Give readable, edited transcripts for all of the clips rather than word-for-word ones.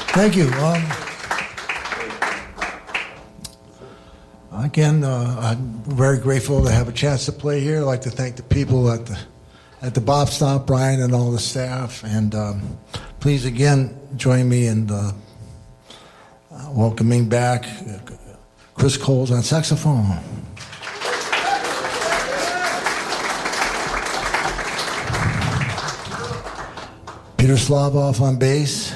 Thank you. Again, I'm very grateful to have a chance to play here. I'd like to thank the people at the Bob Stop, Brian, and all the staff. And please, again, join me in welcoming back Chris Coles on saxophone. Peter Slavoff on bass.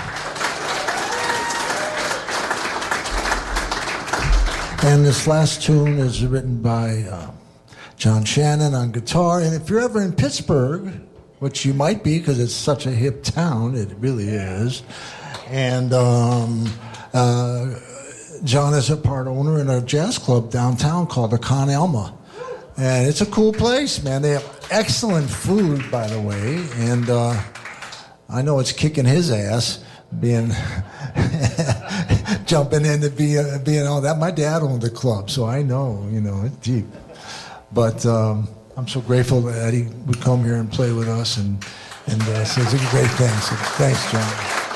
And this last tune is written by John Shannon on guitar. And if you're ever in Pittsburgh, which you might be because it's such a hip town, it really is. And John is a part owner in a jazz club downtown called the Con Alma. And it's a cool place, man. They have excellent food, by the way. And I know it's kicking his ass being jumping in to being all that. My dad owned the club, so I know, it's deep. But I'm so grateful that Eddie would come here and play with us, and so it's a great thing. So thanks, John.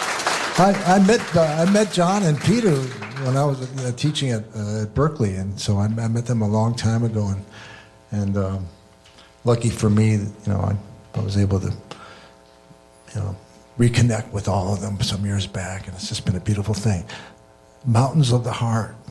I met John and Peter when I was teaching at Berkeley, and so I met them a long time ago, and lucky for me, I was able to, reconnect with all of them some years back, and it's just been a beautiful thing. Mountains of the Heart.